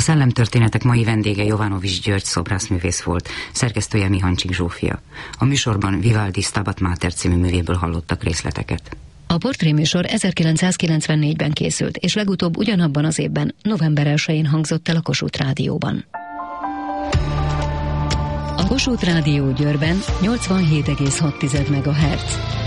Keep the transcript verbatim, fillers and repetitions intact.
Szellemtörténetek mai vendége Jovanovics György szobrászművész volt, szerkesztője Mihancsik Zsófia. A műsorban Vivaldi Stabat Mater című művéből hallottak részleteket. A portréműsor ezerkilencszázkilencvennégyben készült, és legutóbb ugyanabban az évben, november elsején hangzott el a Kossuth Rádióban. A Kossuth Rádió Győrben nyolcvanhét egész hat megahertz.